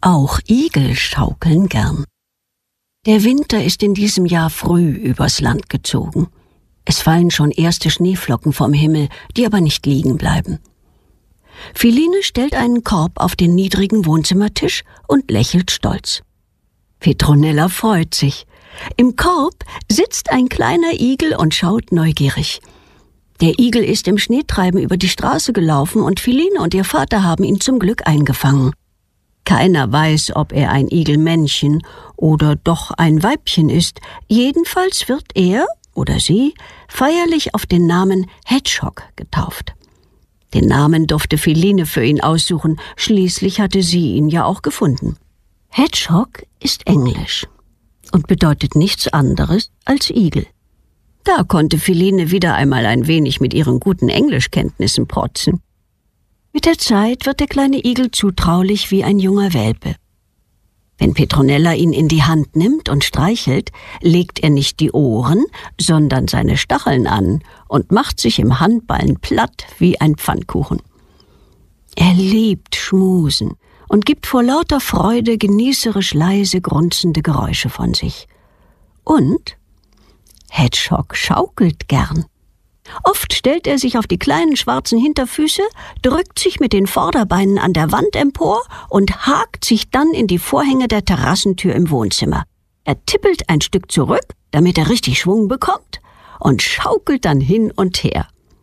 Auch Igel schaukeln gern. Der Winter ist in diesem Jahr früh übers Land gezogen. Es fallen schon erste Schneeflocken vom Himmel, die aber nicht liegen bleiben. Philine stellt einen Korb auf den niedrigen Wohnzimmertisch und lächelt stolz. Petronella freut sich. Im Korb sitzt ein kleiner Igel und schaut neugierig. Der Igel ist im Schneetreiben über die Straße gelaufen und Philine und ihr Vater haben ihn zum Glück eingefangen. Keiner weiß, ob er ein Igelmännchen oder doch ein Weibchen ist. Jedenfalls wird er oder sie feierlich auf den Namen Hedgehog getauft. Den Namen durfte Philine für ihn aussuchen, schließlich hatte sie ihn ja auch gefunden. Hedgehog ist Englisch und bedeutet nichts anderes als Igel. Da konnte Philine wieder einmal ein wenig mit ihren guten Englischkenntnissen protzen. Mit der Zeit wird der kleine Igel zutraulich wie ein junger Welpe. Wenn Petronella ihn in die Hand nimmt und streichelt, legt er nicht die Ohren, sondern seine Stacheln an und macht sich im Handballen platt wie ein Pfannkuchen. Er liebt Schmusen und gibt vor lauter Freude genießerisch leise, grunzende Geräusche von sich. Und Hedgehog schaukelt gern. Oft stellt er sich auf die kleinen schwarzen Hinterfüße, drückt sich mit den Vorderbeinen an der Wand empor und hakt sich dann in die Vorhänge der Terrassentür im Wohnzimmer. Er tippelt ein Stück zurück, damit er richtig Schwung bekommt, und schaukelt dann hin und her.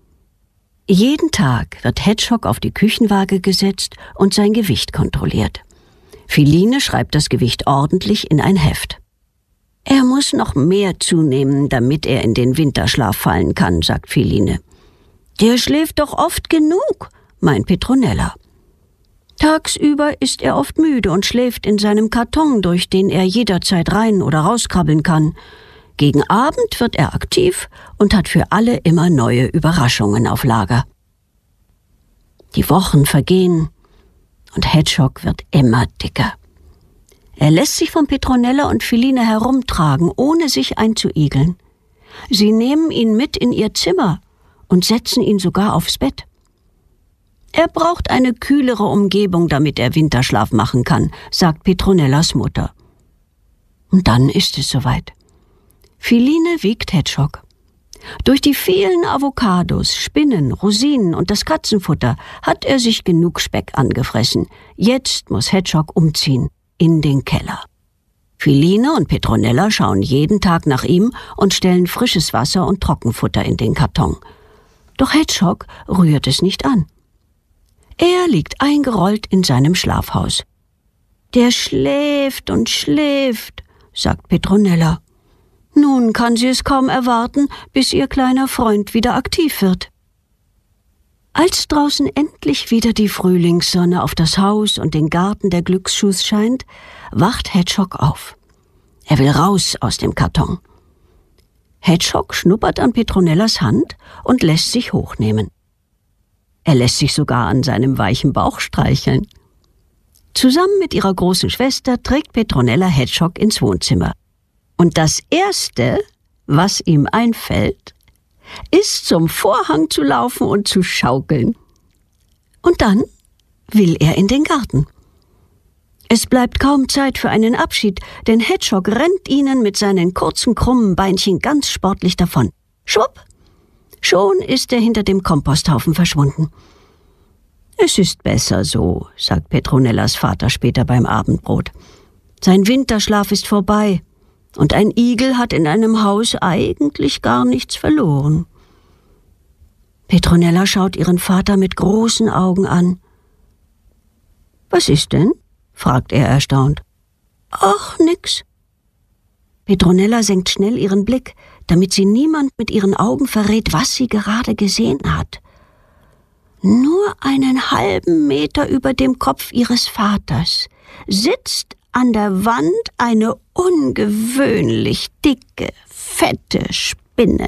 Jeden Tag wird Hedgehog auf die Küchenwaage gesetzt und sein Gewicht kontrolliert. Philine schreibt das Gewicht ordentlich in ein Heft. Er muss noch mehr zunehmen, damit er in den Winterschlaf fallen kann, sagt Philine. Der schläft doch oft genug, meint Petronella. Tagsüber ist er oft müde und schläft in seinem Karton, durch den er jederzeit rein oder rauskrabbeln kann. Gegen Abend wird er aktiv und hat für alle immer neue Überraschungen auf Lager. Die Wochen vergehen und Hedgehog wird immer dicker. Er lässt sich von Petronella und Philine herumtragen, ohne sich einzuigeln. Sie nehmen ihn mit in ihr Zimmer und setzen ihn sogar aufs Bett. Er braucht eine kühlere Umgebung, damit er Winterschlaf machen kann, sagt Petronellas Mutter. Und dann ist es soweit. Philine wiegt Hedgehog. Durch die vielen Avocados, Spinnen, Rosinen und das Katzenfutter hat er sich genug Speck angefressen. Jetzt muss Hedgehog umziehen. In den Keller. Philine und Petronella schauen jeden Tag nach ihm und stellen frisches Wasser und Trockenfutter in den Karton. Doch Hedgehog rührt es nicht an. Er liegt eingerollt in seinem Schlafhaus. Der schläft und schläft, sagt Petronella. Nun kann sie es kaum erwarten, bis ihr kleiner Freund wieder aktiv wird. Als draußen endlich wieder die Frühlingssonne auf das Haus und den Garten der Glücksschuss scheint, wacht Hedgehog auf. Er will raus aus dem Karton. Hedgehog schnuppert an Petronellas Hand und lässt sich hochnehmen. Er lässt sich sogar an seinem weichen Bauch streicheln. Zusammen mit ihrer großen Schwester trägt Petronella Hedgehog ins Wohnzimmer. Und das Erste, was ihm einfällt, ist, zum Vorhang zu laufen und zu schaukeln. Und dann will er in den Garten. Es bleibt kaum Zeit für einen Abschied, denn Hedgehog rennt ihnen mit seinen kurzen, krummen Beinchen ganz sportlich davon. Schwupp! Schon ist er hinter dem Komposthaufen verschwunden. »Es ist besser so«, sagt Petronellas Vater später beim Abendbrot. »Sein Winterschlaf ist vorbei. Und ein Igel hat in einem Haus eigentlich gar nichts verloren.« Petronella schaut ihren Vater mit großen Augen an. »Was ist denn?« fragt er erstaunt. »Ach, nix.« Petronella senkt schnell ihren Blick, damit sie niemand mit ihren Augen verrät, was sie gerade gesehen hat. Nur einen halben Meter über dem Kopf ihres Vaters sitzt an der Wand eine ungewöhnlich dicke, fette Spinne.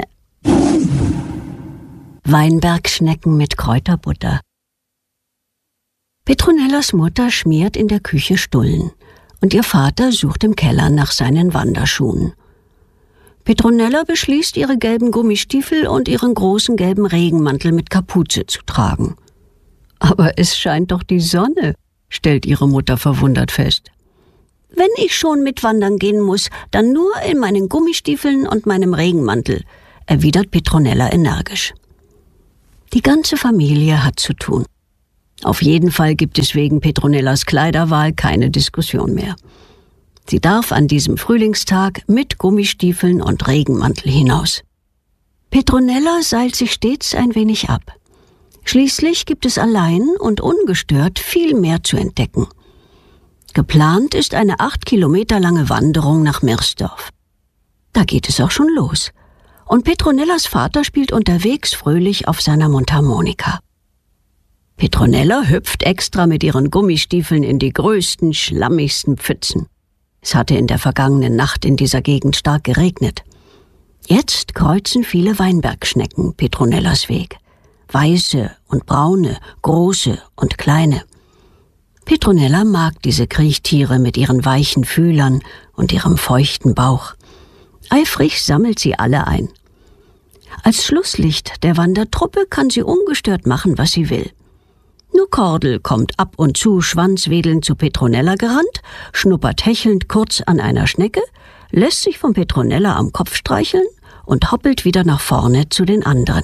Weinbergschnecken mit Kräuterbutter. Petronellas Mutter schmiert in der Küche Stullen und ihr Vater sucht im Keller nach seinen Wanderschuhen. Petronella beschließt, ihre gelben Gummistiefel und ihren großen gelben Regenmantel mit Kapuze zu tragen. Aber es scheint doch die Sonne, stellt ihre Mutter verwundert fest. »Wenn ich schon mitwandern gehen muss, dann nur in meinen Gummistiefeln und meinem Regenmantel«, erwidert Petronella energisch. Die ganze Familie hat zu tun. Auf jeden Fall gibt es wegen Petronellas Kleiderwahl keine Diskussion mehr. Sie darf an diesem Frühlingstag mit Gummistiefeln und Regenmantel hinaus. Petronella seilt sich stets ein wenig ab. Schließlich gibt es allein und ungestört viel mehr zu entdecken. Geplant ist eine 8 Kilometer lange Wanderung nach Mirsdorf. Da geht es auch schon los. Und Petronellas Vater spielt unterwegs fröhlich auf seiner Mundharmonika. Petronella hüpft extra mit ihren Gummistiefeln in die größten, schlammigsten Pfützen. Es hatte in der vergangenen Nacht in dieser Gegend stark geregnet. Jetzt kreuzen viele Weinbergschnecken Petronellas Weg. Weiße und braune, große und kleine. Petronella mag diese Kriechtiere mit ihren weichen Fühlern und ihrem feuchten Bauch. Eifrig sammelt sie alle ein. Als Schlusslicht der Wandertruppe kann sie ungestört machen, was sie will. Nur Kordel kommt ab und zu schwanzwedelnd zu Petronella gerannt, schnuppert hechelnd kurz an einer Schnecke, lässt sich von Petronella am Kopf streicheln und hoppelt wieder nach vorne zu den anderen.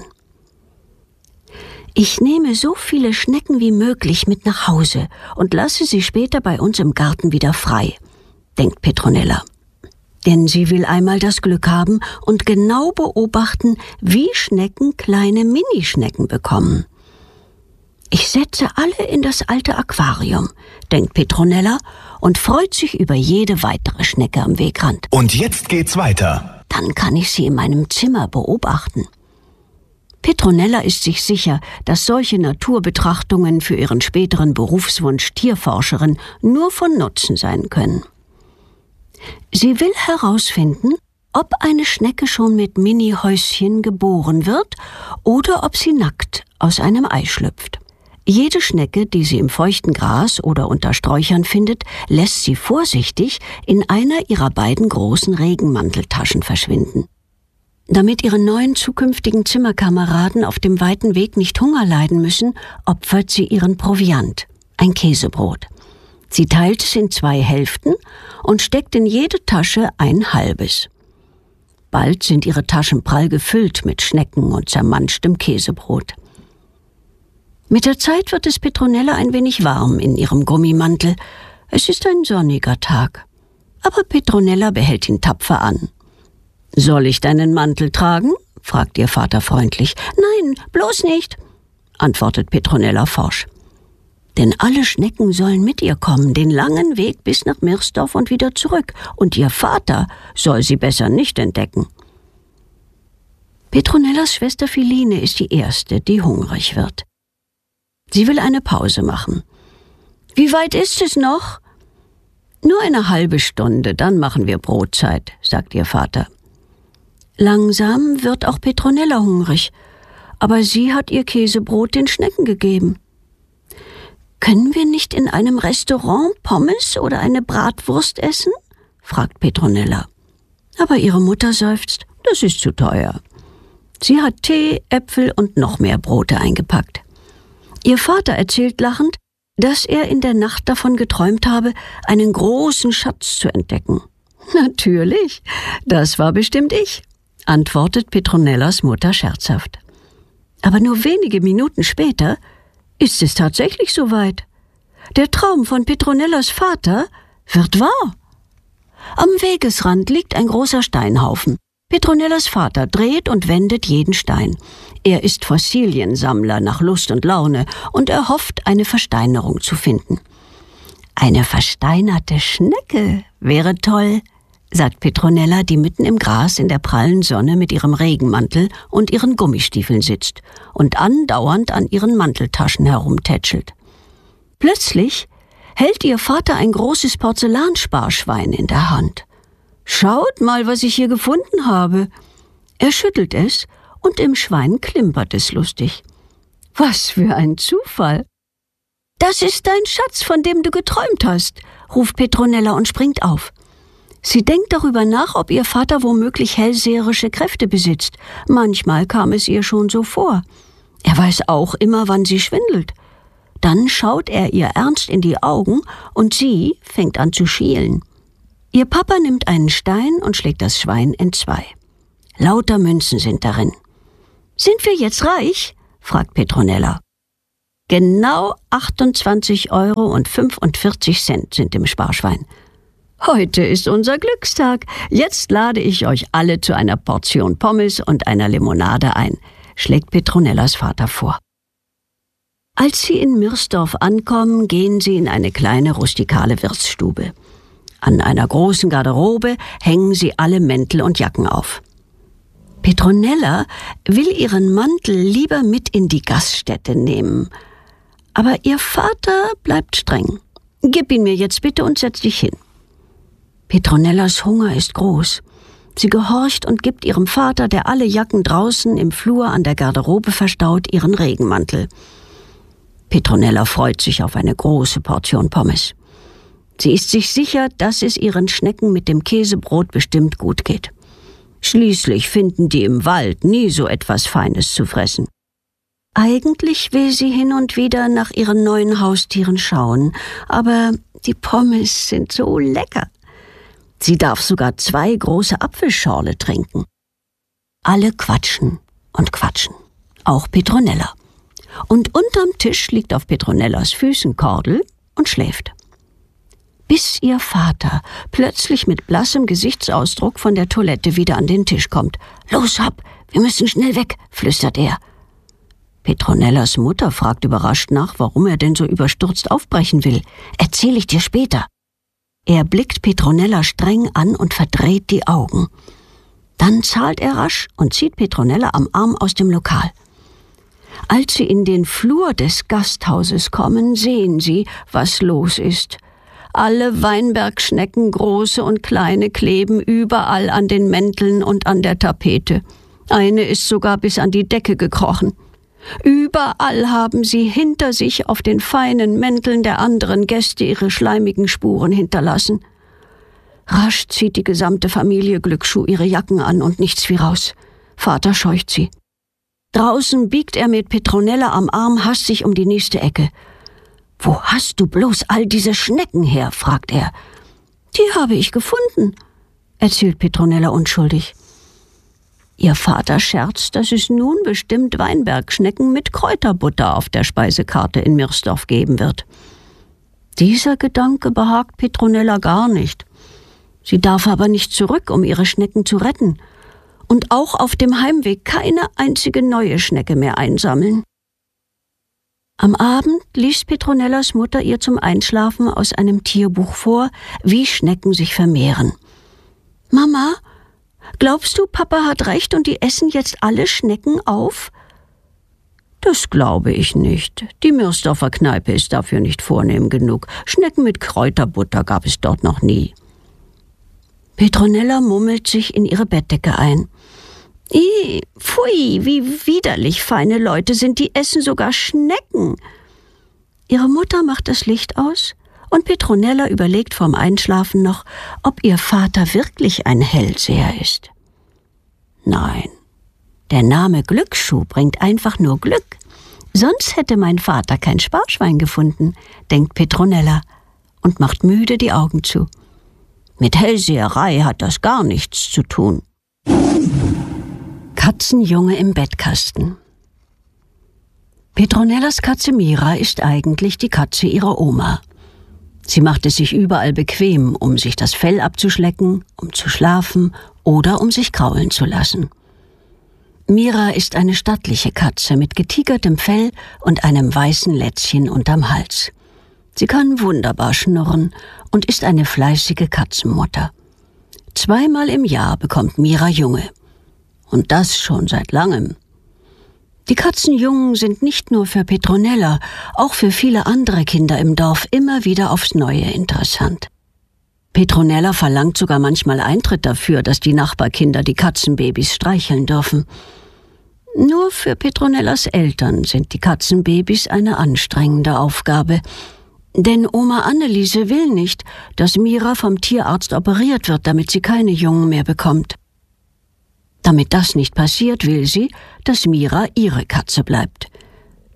Ich nehme so viele Schnecken wie möglich mit nach Hause und lasse sie später bei uns im Garten wieder frei, denkt Petronella. Denn sie will einmal das Glück haben und genau beobachten, wie Schnecken kleine Minischnecken bekommen. Ich setze alle in das alte Aquarium, denkt Petronella und freut sich über jede weitere Schnecke am Wegrand. Und jetzt geht's weiter. Dann kann ich sie in meinem Zimmer beobachten. Petronella ist sich sicher, dass solche Naturbetrachtungen für ihren späteren Berufswunsch Tierforscherin nur von Nutzen sein können. Sie will herausfinden, ob eine Schnecke schon mit Mini-Häuschen geboren wird oder ob sie nackt aus einem Ei schlüpft. Jede Schnecke, die sie im feuchten Gras oder unter Sträuchern findet, lässt sie vorsichtig in einer ihrer beiden großen Regenmanteltaschen verschwinden. Damit ihre neuen zukünftigen Zimmerkameraden auf dem weiten Weg nicht Hunger leiden müssen, opfert sie ihren Proviant, ein Käsebrot. Sie teilt es in 2 Hälften und steckt in jede Tasche ein halbes. Bald sind ihre Taschen prall gefüllt mit Schnecken und zermanschtem Käsebrot. Mit der Zeit wird es Petronella ein wenig warm in ihrem Gummimantel. Es ist ein sonniger Tag. Aber Petronella behält ihn tapfer an. »Soll ich deinen Mantel tragen?« fragt ihr Vater freundlich. »Nein, bloß nicht«, antwortet Petronella forsch. Denn alle Schnecken sollen mit ihr kommen, den langen Weg bis nach Mirsdorf und wieder zurück. Und ihr Vater soll sie besser nicht entdecken. Petronellas Schwester Philine ist die Erste, die hungrig wird. Sie will eine Pause machen. »Wie weit ist es noch?« »Nur eine halbe Stunde, dann machen wir Brotzeit«, sagt ihr Vater. Langsam wird auch Petronella hungrig, aber sie hat ihr Käsebrot den Schnecken gegeben. »Können wir nicht in einem Restaurant Pommes oder eine Bratwurst essen?« fragt Petronella. Aber ihre Mutter seufzt, das ist zu teuer. Sie hat Tee, Äpfel und noch mehr Brote eingepackt. Ihr Vater erzählt lachend, dass er in der Nacht davon geträumt habe, einen großen Schatz zu entdecken. »Natürlich, das war bestimmt ich«, antwortet Petronellas Mutter scherzhaft. Aber nur wenige Minuten später ist es tatsächlich soweit. Der Traum von Petronellas Vater wird wahr. Am Wegesrand liegt ein großer Steinhaufen. Petronellas Vater dreht und wendet jeden Stein. Er ist Fossiliensammler nach Lust und Laune und er hofft, eine Versteinerung zu finden. »Eine versteinerte Schnecke wäre toll«, sagt Petronella, die mitten im Gras in der prallen Sonne mit ihrem Regenmantel und ihren Gummistiefeln sitzt und andauernd an ihren Manteltaschen herumtätschelt. Plötzlich hält ihr Vater ein großes Porzellansparschwein in der Hand. »Schaut mal, was ich hier gefunden habe.« Er schüttelt es und im Schwein klimpert es lustig. »Was für ein Zufall!« »Das ist dein Schatz, von dem du geträumt hast«, ruft Petronella und springt auf. Sie denkt darüber nach, ob ihr Vater womöglich hellseherische Kräfte besitzt. Manchmal kam es ihr schon so vor. Er weiß auch immer, wann sie schwindelt. Dann schaut er ihr ernst in die Augen und sie fängt an zu schielen. Ihr Papa nimmt einen Stein und schlägt das Schwein entzwei. Lauter Münzen sind darin. »Sind wir jetzt reich?« fragt Petronella. Genau 28,45 € sind im Sparschwein. »Heute ist unser Glückstag. Jetzt lade ich euch alle zu einer Portion Pommes und einer Limonade ein«, schlägt Petronellas Vater vor. Als sie in Mirsdorf ankommen, gehen sie in eine kleine rustikale Wirtsstube. An einer großen Garderobe hängen sie alle Mäntel und Jacken auf. Petronella will ihren Mantel lieber mit in die Gaststätte nehmen. Aber ihr Vater bleibt streng. »Gib ihn mir jetzt bitte und setz dich hin.« Petronellas Hunger ist groß. Sie gehorcht und gibt ihrem Vater, der alle Jacken draußen im Flur an der Garderobe verstaut, ihren Regenmantel. Petronella freut sich auf eine große Portion Pommes. Sie ist sich sicher, dass es ihren Schnecken mit dem Käsebrot bestimmt gut geht. Schließlich finden die im Wald nie so etwas Feines zu fressen. Eigentlich will sie hin und wieder nach ihren neuen Haustieren schauen, aber die Pommes sind so lecker. Sie darf sogar 2 große Apfelschorle trinken. Alle quatschen und quatschen, auch Petronella. Und unterm Tisch liegt auf Petronellas Füßen Kordel und schläft. Bis ihr Vater plötzlich mit blassem Gesichtsausdruck von der Toilette wieder an den Tisch kommt. »Los, Hab, wir müssen schnell weg«, flüstert er. Petronellas Mutter fragt überrascht nach, warum er denn so überstürzt aufbrechen will. »Erzähl ich dir später.« Er blickt Petronella streng an und verdreht die Augen. Dann zahlt er rasch und zieht Petronella am Arm aus dem Lokal. Als sie in den Flur des Gasthauses kommen, sehen sie, was los ist. Alle Weinbergschnecken, große und kleine, kleben überall an den Mänteln und an der Tapete. Eine ist sogar bis an die Decke gekrochen. Überall haben sie hinter sich auf den feinen Mänteln der anderen Gäste ihre schleimigen Spuren hinterlassen. Rasch zieht die gesamte Familie Glücksschuh ihre Jacken an und nichts wie raus. Vater scheucht sie. Draußen biegt er mit Petronella am Arm hastig um die nächste Ecke. »Wo hast du bloß all diese Schnecken her?« fragt er. »Die habe ich gefunden«, erzählt Petronella unschuldig. Ihr Vater scherzt, dass es nun bestimmt Weinbergschnecken mit Kräuterbutter auf der Speisekarte in Mirsdorf geben wird. Dieser Gedanke behagt Petronella gar nicht. Sie darf aber nicht zurück, um ihre Schnecken zu retten. Und auch auf dem Heimweg keine einzige neue Schnecke mehr einsammeln. Am Abend liest Petronellas Mutter ihr zum Einschlafen aus einem Tierbuch vor, wie Schnecken sich vermehren. »Mama, glaubst du, Papa hat recht und die essen jetzt alle Schnecken auf?« »Das glaube ich nicht. Die Mirsdorfer Kneipe ist dafür nicht vornehm genug. Schnecken mit Kräuterbutter gab es dort noch nie.« Petronella mummelt sich in ihre Bettdecke ein. Pfui, wie widerlich feine Leute sind, die essen sogar Schnecken. Ihre Mutter macht das Licht aus und Petronella überlegt vorm Einschlafen noch, ob ihr Vater wirklich ein Hellseher ist. Nein, der Name Glücksschuh bringt einfach nur Glück. Sonst hätte mein Vater kein Sparschwein gefunden, denkt Petronella und macht müde die Augen zu. Mit Hellseherei hat das gar nichts zu tun. Katzenjunge im Bettkasten. Petronellas Katze Mira ist eigentlich die Katze ihrer Oma. Sie macht es sich überall bequem, um sich das Fell abzuschlecken, um zu schlafen oder um sich kraulen zu lassen. Mira ist eine stattliche Katze mit getigertem Fell und einem weißen Lätzchen unterm Hals. Sie kann wunderbar schnurren und ist eine fleißige Katzenmutter. 2-mal im Jahr bekommt Mira Junge. Und das schon seit langem. Die Katzenjungen sind nicht nur für Petronella, auch für viele andere Kinder im Dorf immer wieder aufs Neue interessant. Petronella verlangt sogar manchmal Eintritt dafür, dass die Nachbarkinder die Katzenbabys streicheln dürfen. Nur für Petronellas Eltern sind die Katzenbabys eine anstrengende Aufgabe. Denn Oma Anneliese will nicht, dass Mira vom Tierarzt operiert wird, damit sie keine Jungen mehr bekommt. Damit das nicht passiert, will sie, dass Mira ihre Katze bleibt.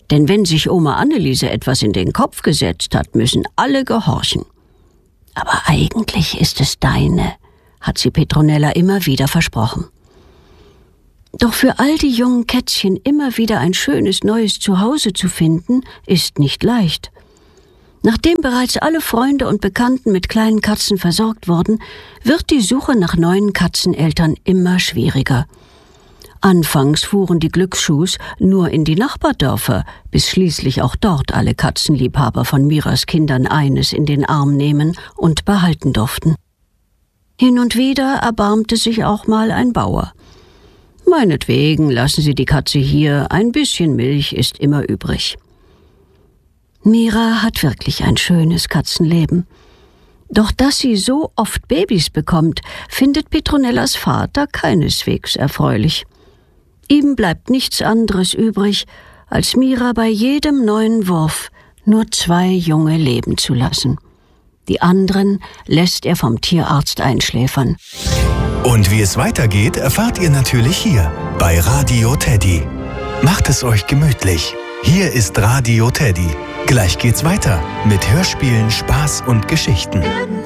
Denn wenn sich Oma Anneliese etwas in den Kopf gesetzt hat, müssen alle gehorchen. Aber eigentlich ist es deine, hat sie Petronella immer wieder versprochen. Doch für all die jungen Kätzchen immer wieder ein schönes neues Zuhause zu finden, ist nicht leicht. Nachdem bereits alle Freunde und Bekannten mit kleinen Katzen versorgt wurden, wird die Suche nach neuen Katzeneltern immer schwieriger. Anfangs fuhren die Glücksschuhs nur in die Nachbardörfer, bis schließlich auch dort alle Katzenliebhaber von Miras Kindern eines in den Arm nehmen und behalten durften. Hin und wieder erbarmte sich auch mal ein Bauer. »Meinetwegen lassen Sie die Katze hier, ein bisschen Milch ist immer übrig.« Mira hat wirklich ein schönes Katzenleben. Doch dass sie so oft Babys bekommt, findet Petronellas Vater keineswegs erfreulich. Ihm bleibt nichts anderes übrig, als Mira bei jedem neuen Wurf nur 2 Junge leben zu lassen. Die anderen lässt er vom Tierarzt einschläfern. Und wie es weitergeht, erfahrt ihr natürlich hier bei Radio Teddy. Macht es euch gemütlich. Hier ist Radio Teddy. Gleich geht's weiter mit Hörspielen, Spaß und Geschichten.